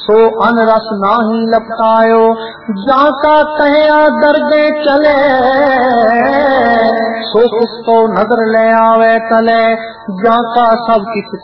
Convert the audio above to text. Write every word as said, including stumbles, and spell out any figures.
सो onrush नाही लपटायो, जाका कहिया दर्दे चले, सो किसको नजर ले आवे तले, जाका सब किस